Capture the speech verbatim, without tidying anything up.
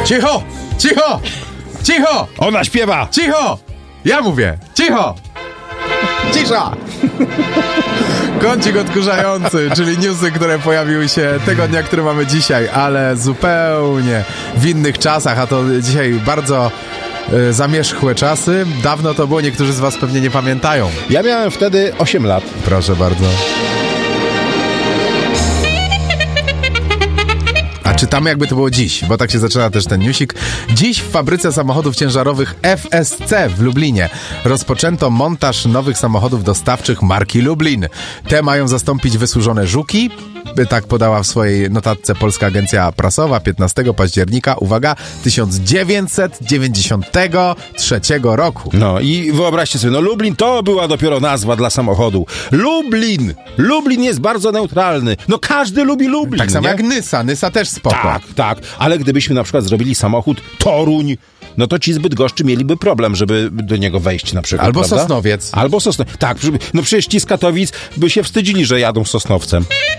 Cicho! Cicho! Cicho! Ona śpiewa! Cicho! Ja mówię! Cicho! Cisza! Kącik odkurzający, czyli newsy, które pojawiły się tego dnia, który mamy dzisiaj, ale zupełnie w innych czasach, a to dzisiaj bardzo y, zamierzchłe czasy. Dawno to było, niektórzy z was pewnie nie pamiętają. Ja miałem wtedy osiem lat. Proszę bardzo. A czytamy, jakby to było dziś, bo tak się zaczyna też ten newsik. Dziś w fabryce samochodów ciężarowych F S C w Lublinie rozpoczęto montaż nowych samochodów dostawczych marki Lublin. Te mają zastąpić wysłużone Żuki. Tak podała w swojej notatce Polska Agencja Prasowa piętnastego października, uwaga, tysiąc dziewięćset dziewięćdziesiątego trzeciego roku. No i wyobraźcie sobie, no Lublin to była dopiero nazwa dla samochodu. Lublin! Lublin jest bardzo neutralny. No każdy lubi Lublin, Tak samo nie? jak Nysa. Nysa też spoko. Tak, tak. Ale gdybyśmy na przykład zrobili samochód Toruń, no to ci z Bydgoszczy mieliby problem, żeby do niego wejść na przykład, Albo prawda? Sosnowiec. Albo Sosnowiec. Tak, no przecież ci z Katowic by się wstydzili, że jadą Sosnowcem.